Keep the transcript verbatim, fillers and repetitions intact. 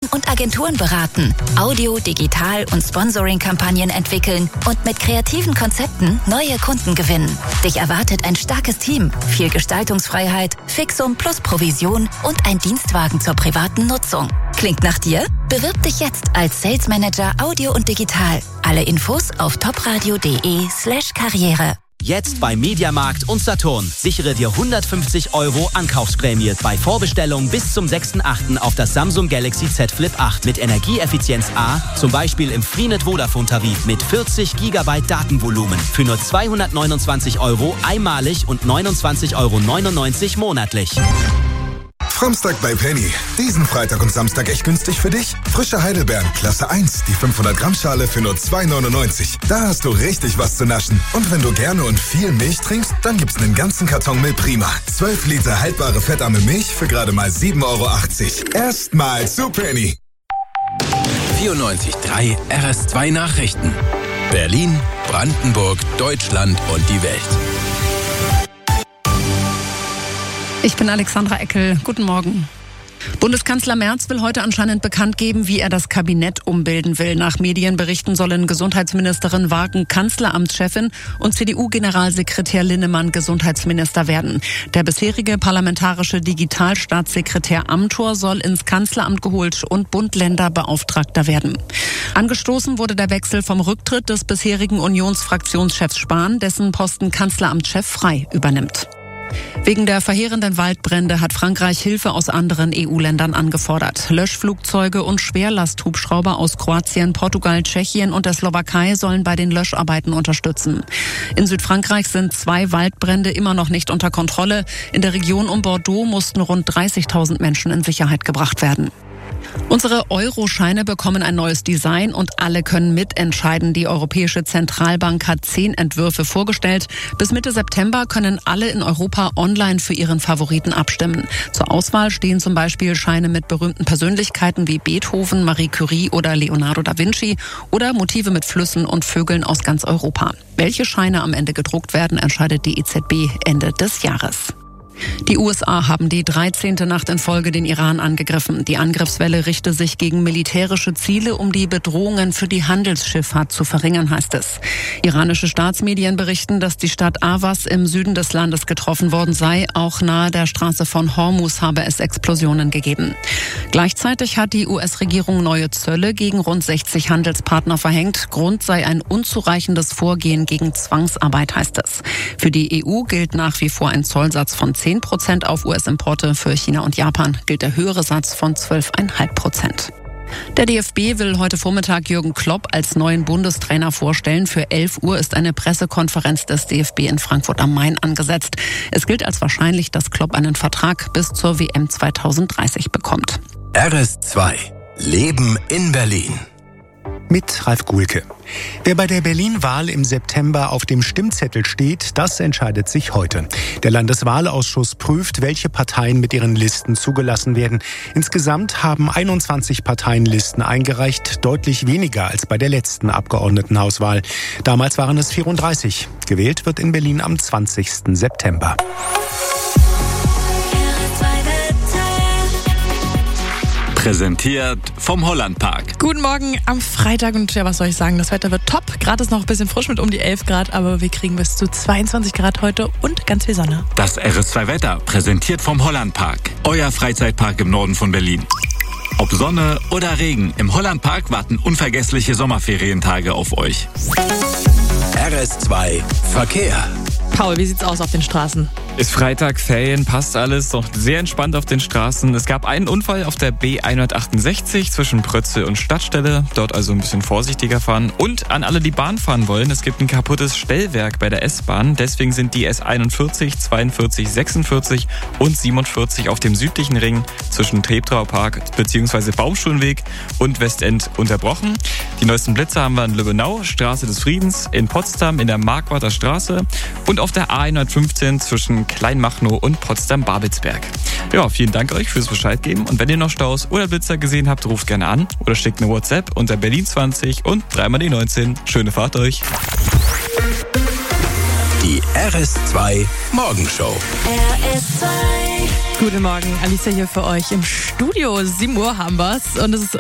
und Agenturen beraten, Audio, Digital- und Sponsoring-Kampagnen entwickeln und mit kreativen Konzepten neue Kunden gewinnen. Dich erwartet ein starkes Team, viel Gestaltungsfreiheit, Fixum plus Provision und ein Dienstwagen zur privaten Nutzung. Klingt nach dir? Bewirb dich jetzt als Sales Manager Audio und Digital. Alle Infos auf topradio.de slash Karriere. Jetzt bei Mediamarkt und Saturn. Sichere dir hundertfünfzig Euro Ankaufsprämie bei Vorbestellung bis zum sechsten achten auf das Samsung Galaxy Z Flip acht mit Energieeffizienz A, zum Beispiel im Freenet Vodafone Tarif mit vierzig Gigabyte Datenvolumen für nur zweihundertneunundzwanzig Euro einmalig und neunundzwanzig Euro neunundneunzig monatlich. Samstag bei Penny. Diesen Freitag und Samstag echt günstig für dich? Frische Heidelbeeren, Klasse eins, die fünfhundert Gramm Schale für nur zwei neunundneunzig. Da hast du richtig was zu naschen. Und wenn du gerne und viel Milch trinkst, dann gibt's einen ganzen Karton Milch Prima. zwölf Liter haltbare fettarme Milch für gerade mal sieben Euro achtzig. Erstmal zu Penny. vierundneunzig Komma drei R S zwei Nachrichten. Berlin, Brandenburg, Deutschland und die Welt. Ich bin Alexandra Eckel. Guten Morgen. Bundeskanzler Merz will heute anscheinend bekannt geben, wie er das Kabinett umbilden will. Nach Medienberichten sollen Gesundheitsministerin Wagen Kanzleramtschefin und C D U-Generalsekretär Linnemann Gesundheitsminister werden. Der bisherige parlamentarische Digitalstaatssekretär Amthor soll ins Kanzleramt geholt und Bund-Länder-Beauftragter werden. Angestoßen wurde der Wechsel vom Rücktritt des bisherigen Unionsfraktionschefs Spahn, dessen Posten Kanzleramtschef frei übernimmt. Wegen der verheerenden Waldbrände hat Frankreich Hilfe aus anderen E U-Ländern angefordert. Löschflugzeuge und Schwerlasthubschrauber aus Kroatien, Portugal, Tschechien und der Slowakei sollen bei den Löscharbeiten unterstützen. In Südfrankreich sind zwei Waldbrände immer noch nicht unter Kontrolle. In der Region um Bordeaux mussten rund dreißigtausend Menschen in Sicherheit gebracht werden. Unsere Euro-Scheine bekommen ein neues Design und alle können mitentscheiden. Die Europäische Zentralbank hat zehn Entwürfe vorgestellt. Bis Mitte September können alle in Europa online für ihren Favoriten abstimmen. Zur Auswahl stehen zum Beispiel Scheine mit berühmten Persönlichkeiten wie Beethoven, Marie Curie oder Leonardo da Vinci oder Motive mit Flüssen und Vögeln aus ganz Europa. Welche Scheine am Ende gedruckt werden, entscheidet die E Z B Ende des Jahres. Die U S A haben die dreizehnte Nacht in Folge den Iran angegriffen. Die Angriffswelle richte sich gegen militärische Ziele, um die Bedrohungen für die Handelsschifffahrt zu verringern, heißt es. Iranische Staatsmedien berichten, dass die Stadt Avaz im Süden des Landes getroffen worden sei. Auch nahe der Straße von Hormuz habe es Explosionen gegeben. Gleichzeitig hat die U S-Regierung neue Zölle gegen rund sechzig Handelspartner verhängt. Grund sei ein unzureichendes Vorgehen gegen Zwangsarbeit, heißt es. Für die E U gilt nach wie vor ein Zollsatz von zehn Prozent auf U S-Importe. Für China und Japan gilt der höhere Satz von zwölf Komma fünf Prozent. Der D F B will heute Vormittag Jürgen Klopp als neuen Bundestrainer vorstellen. Für elf Uhr ist eine Pressekonferenz des D F B in Frankfurt am Main angesetzt. Es gilt als wahrscheinlich, dass Klopp einen Vertrag bis zur W M zweitausenddreißig bekommt. R S zwei. Leben in Berlin. Mit Ralf Guhlke. Wer bei der Berlin-Wahl im September auf dem Stimmzettel steht, das entscheidet sich heute. Der Landeswahlausschuss prüft, welche Parteien mit ihren Listen zugelassen werden. Insgesamt haben einundzwanzig Parteien Listen eingereicht, deutlich weniger als bei der letzten Abgeordnetenhauswahl. Damals waren es vierunddreißig. Gewählt wird in Berlin am zwanzigsten September. Präsentiert vom Hollandpark. Guten Morgen am Freitag und ja, was soll ich sagen, das Wetter wird top. Gerade ist noch ein bisschen frisch mit um die elf Grad, aber wir kriegen bis zu zweiundzwanzig Grad heute und ganz viel Sonne. Das R S zwei Wetter, präsentiert vom Hollandpark. Euer Freizeitpark im Norden von Berlin. Ob Sonne oder Regen, im Hollandpark warten unvergessliche Sommerferientage auf euch. R S zwei Verkehr. Paul, wie sieht's aus auf den Straßen? Ist Freitag, Ferien, passt alles, noch sehr entspannt auf den Straßen. Es gab einen Unfall auf der B hundertachtundsechzig zwischen Prötzel und Stadtstelle. Dort also ein bisschen vorsichtiger fahren. Und an alle, die Bahn fahren wollen, es gibt ein kaputtes Stellwerk bei der S-Bahn. Deswegen sind die S einundvierzig, zweiundvierzig, sechsundvierzig und siebenundvierzig auf dem südlichen Ring zwischen Treptower Park bzw. Baumschulenweg und Westend unterbrochen. Die neuesten Blitze haben wir in Lübbenau, Straße des Friedens, in Potsdam in der Marquarder Straße und auf der A hundertfünfzehn zwischen Kleinmachnow und Potsdam-Babelsberg. Ja, vielen Dank euch fürs Bescheid geben. Und wenn ihr noch Staus oder Blitzer gesehen habt, ruft gerne an oder schickt eine WhatsApp unter Berlin zwanzig und dreimal die neunzehn. Schöne Fahrt euch. Die R S zwei Morgenshow. R S zwei. Guten Morgen, Alicia hier für euch im Studio. sieben Uhr haben wir's und es ist